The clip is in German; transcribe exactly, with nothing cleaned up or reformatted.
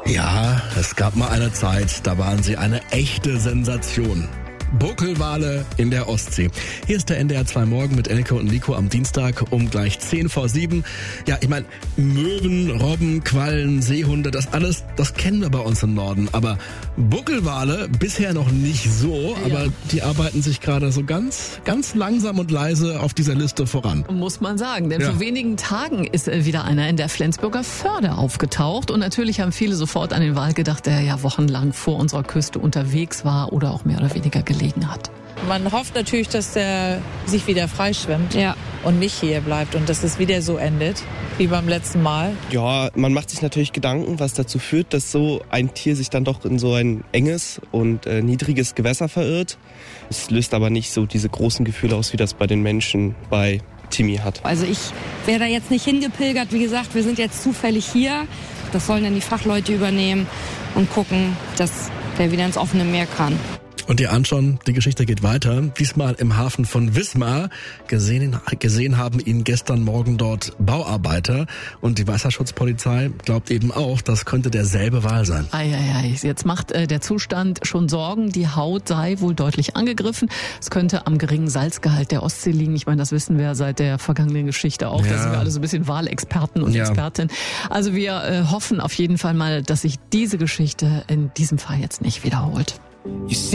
Ja, es gab mal eine Zeit, da waren sie eine echte Sensation. Buckelwale in der Ostsee. Hier ist der N D R zwei Morgen mit Elke und Nico am Dienstag um gleich zehn vor sieben. Ja, ich meine, Möwen, Robben, Quallen, Seehunde, das alles, das kennen wir bei uns im Norden. Aber Buckelwale bisher noch nicht so, ja. Aber die arbeiten sich gerade so ganz, ganz langsam und leise auf dieser Liste voran. Muss man sagen, denn ja. vor wenigen Tagen ist wieder einer in der Flensburger Förde aufgetaucht. Und natürlich haben viele sofort an den Wal gedacht, der ja wochenlang vor unserer Küste unterwegs war oder auch mehr oder weniger gelegen hat. Man hofft natürlich, dass der sich wieder freischwimmt ja. und nicht hier bleibt und dass es wieder so endet wie beim letzten Mal. Ja, man macht sich natürlich Gedanken, was dazu führt, dass so ein Tier sich dann doch in so ein enges und äh, niedriges Gewässer verirrt. Es löst aber nicht so diese großen Gefühle aus, wie das bei den Menschen bei Timmy hat. Also ich wäre da jetzt nicht hingepilgert. Wie gesagt, wir sind jetzt zufällig hier. Das sollen dann die Fachleute übernehmen und gucken, dass der wieder ins offene Meer kann. Und ihr anschauen, die Geschichte geht weiter. Diesmal im Hafen von Wismar. Gesehen, gesehen haben ihn gestern Morgen dort Bauarbeiter. Und die Wasserschutzpolizei glaubt eben auch, das könnte derselbe Wal sein. Eieiei, jetzt macht äh, der Zustand schon Sorgen. Die Haut sei wohl deutlich angegriffen. Es könnte am geringen Salzgehalt der Ostsee liegen. Ich meine, das wissen wir seit der vergangenen Geschichte auch. Ja. Da sind wir alle so ein bisschen Walexperten und ja. Expertinnen. Also wir äh, hoffen auf jeden Fall mal, dass sich diese Geschichte in diesem Fall jetzt nicht wiederholt.